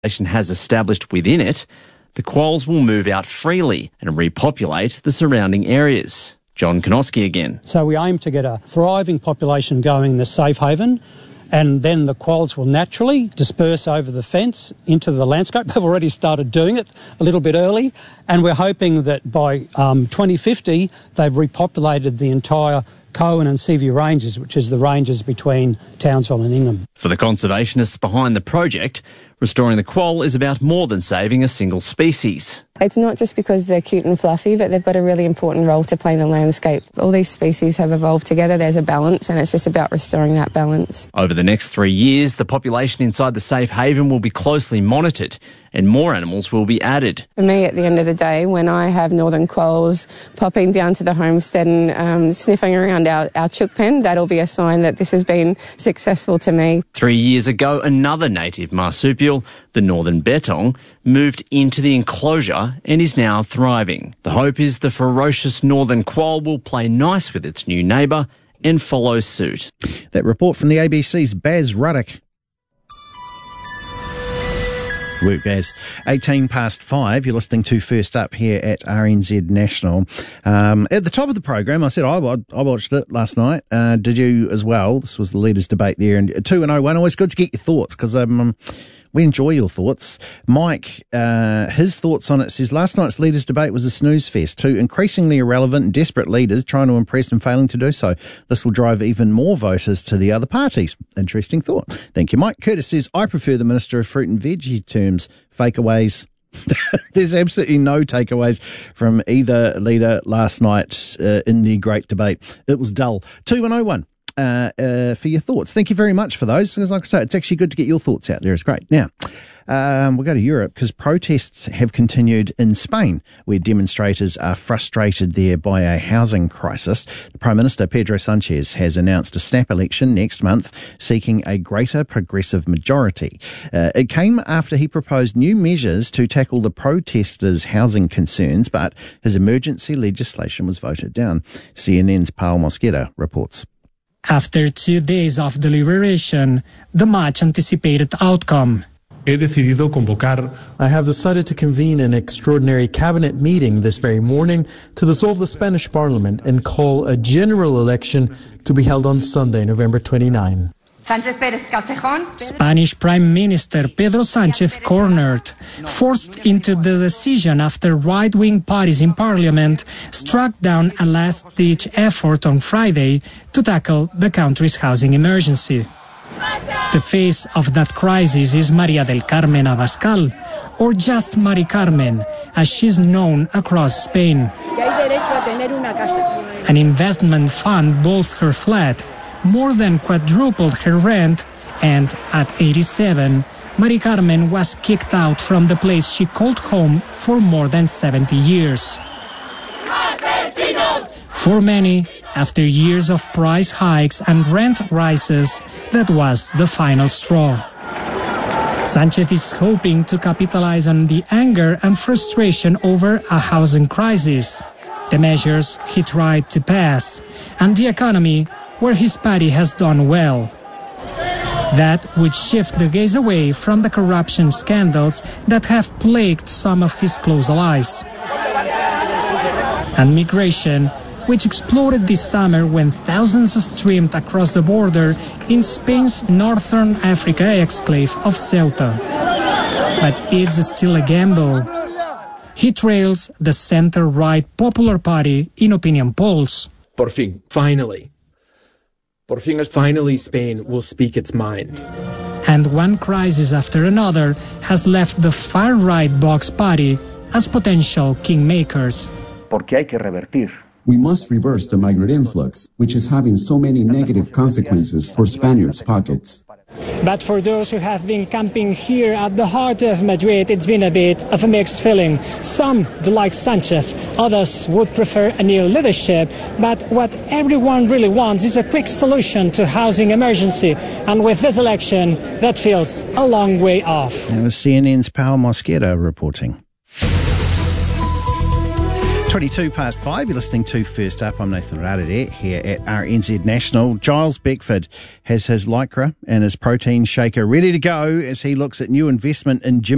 has established within it, the quolls will move out freely and repopulate the surrounding areas. John Konoski again. So we aim to get a thriving population going in the safe haven, and then the quolls will naturally disperse over the fence into the landscape. They've already started doing it a little bit early, and we're hoping that by 2050 they've repopulated the entire Coen and Seaview ranges, which is the ranges between Townsville and Ingham. For the conservationists behind the project, restoring the quoll is about more than saving a single species. It's not just because they're cute and fluffy, but they've got a really important role to play in the landscape. All these species have evolved together. There's a balance, and it's just about restoring that balance. Over the next 3 years, the population inside the safe haven will be closely monitored and more animals will be added. For me, at the end of the day, when I have northern quolls popping down to the homestead and sniffing around our chook pen, that'll be a sign that this has been successful to me. 3 years ago, another native marsupial, the northern bettong, moved into the enclosure and is now thriving. The hope is the ferocious northern quoll will play nice with its new neighbour and follow suit. That report from the ABC's Baz Ruddock. Work, Baz. 5:18. You're listening to First Up here at RNZ National. At the top of the program, I said I watched it last night. Did you as well? This was the leaders' debate there. And 2-1-0-1, always good to get your thoughts because we enjoy your thoughts. Mike, his thoughts on it says, last night's leaders' debate was a snooze fest. Two increasingly irrelevant and desperate leaders trying to impress and failing to do so. This will drive even more voters to the other parties. Interesting thought. Thank you, Mike. Curtis says, I prefer the Minister of Fruit and Veggie terms, fakeaways. There's absolutely no takeaways from either leader last night in the great debate. It was dull. 2-1-0-1. For your thoughts. Thank you very much for those. Because like I say, it's actually good to get your thoughts out there. It's great. Now, we'll go to Europe because protests have continued in Spain, where demonstrators are frustrated there by a housing crisis. The Prime Minister, Pedro Sanchez, has announced a snap election next month, seeking a greater progressive majority. It came after he proposed new measures to tackle the protesters' housing concerns, but his emergency legislation was voted down. CNN's Paul Mosqueda reports. After 2 days of deliberation, the much anticipated outcome. I have decided to convene an extraordinary cabinet meeting this very morning to dissolve the Spanish parliament and call a general election to be held on Sunday, November 29. Spanish Prime Minister Pedro Sanchez cornered, forced into the decision after right-wing parties in Parliament struck down a last-ditch effort on Friday to tackle the country's housing emergency. The face of that crisis is María del Carmen Abascal, or just Mari Carmen, as she's known across Spain. An investment fund bought her flat, more than quadrupled her rent, and at 87, Mari Carmen was kicked out from the place she called home for more than 70 years. For many, after years of price hikes and rent rises, that was the final straw. Sanchez is hoping to capitalize on the anger and frustration over a housing crisis, the measures he tried to pass, and the economy, where his party has done well. That would shift the gaze away from the corruption scandals that have plagued some of his close allies. And migration, which exploded this summer when thousands streamed across the border in Spain's northern Africa exclave of Ceuta. But it's still a gamble. He trails the center-right Popular Party in opinion polls. Por fin, finally, Spain will speak its mind. And one crisis after another has left the far-right Vox Party as potential kingmakers. Porque hay que revertir. We must reverse the migrant influx, which is having so many negative consequences for Spaniards' pockets. But for those who have been camping here at the heart of Madrid, it's been a bit of a mixed feeling. Some do like Sanchez, others would prefer a new leadership, but what everyone really wants is a quick solution to housing emergency. And with this election, that feels a long way off. That was CNN's Paul Mosqueda reporting. 5:22. You're listening to First Up. I'm Nathan Rarere here at RNZ National. Giles Beckford has his Lycra and his protein shaker ready to go as he looks at new investment in gym